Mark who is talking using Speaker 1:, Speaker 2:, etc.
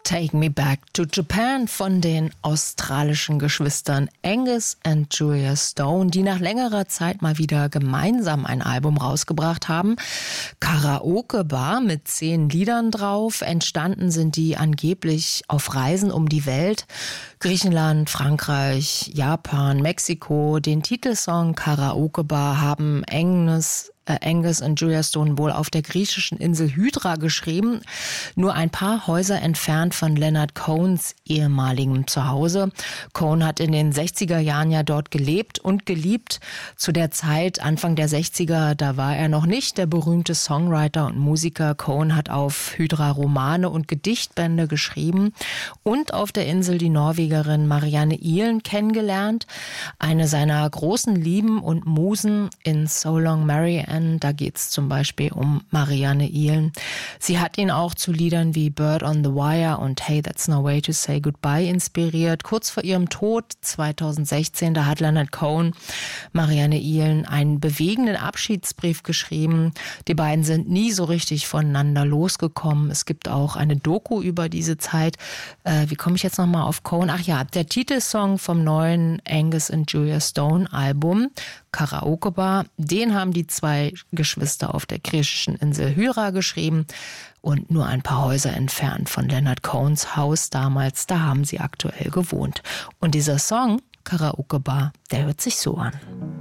Speaker 1: Take Me Back to Japan von den australischen Geschwistern Angus und Julia Stone, die nach längerer Zeit mal wieder gemeinsam ein Album rausgebracht haben. Karaoke Bar mit 10 Liedern drauf. Entstanden sind die angeblich auf Reisen um die Welt. Griechenland, Frankreich, Japan, Mexiko. Den Titelsong Karaoke Bar haben Angus und Julia Stone wohl auf der griechischen Insel Hydra geschrieben, nur ein paar Häuser entfernt von Leonard Cohens ehemaligem Zuhause. Cohen hat in den 60er Jahren ja dort gelebt und geliebt. Zu der Zeit, Anfang der 60er, da war er noch nicht der berühmte Songwriter und Musiker. Cohen hat auf Hydra Romane und Gedichtbände geschrieben und auf der Insel die Norwegerin Marianne Ihlen kennengelernt. Eine seiner großen Lieben und Musen in So Long Mary Ann. Da geht es zum Beispiel um Marianne Ihlen. Sie hat ihn auch zu Liedern wie Bird on the Wire und Hey, That's No Way to Say Goodbye inspiriert. Kurz vor ihrem Tod 2016, da hat Leonard Cohen Marianne Ihlen einen bewegenden Abschiedsbrief geschrieben. Die beiden sind nie so richtig voneinander losgekommen. Es gibt auch eine Doku über diese Zeit. Wie komme ich jetzt nochmal auf Cohen? Ach ja, der Titelsong vom neuen Angus und Julia Stone Album, Karaoke Bar, den haben die zwei Geschwister auf der griechischen Insel Hydra geschrieben und nur ein paar Häuser entfernt von Leonard Cohens Haus damals, da haben sie aktuell gewohnt. Und dieser Song, Karaoke Bar, der hört sich so an.